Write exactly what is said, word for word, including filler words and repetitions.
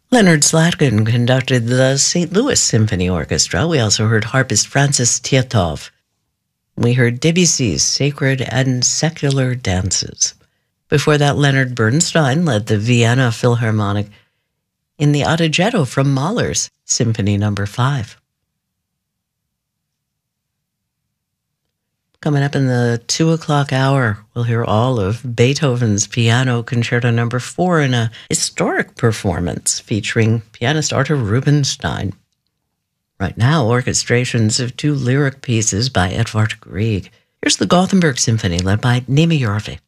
Leonard Slatkin conducted the Saint Louis Symphony Orchestra. We also heard harpist Francis Tietov. We heard Debussy's Sacred and Secular Dances. Before that, Leonard Bernstein led the Vienna Philharmonic in the Adagietto from Mahler's Symphony Number five. Coming up in the two o'clock hour, we'll hear all of Beethoven's Piano Concerto Number four in a historic performance featuring pianist Arthur Rubinstein. Right now, orchestrations of two lyric pieces by Edvard Grieg. Here's the Gothenburg Symphony led by Nima Järvi.